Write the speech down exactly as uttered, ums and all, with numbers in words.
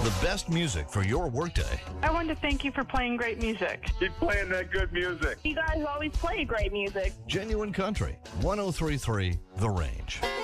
the best music for your workday. I wanted to thank you for playing great music. Keep playing that good music. You guys always play great music. Genuine Country, one oh three point three The Range.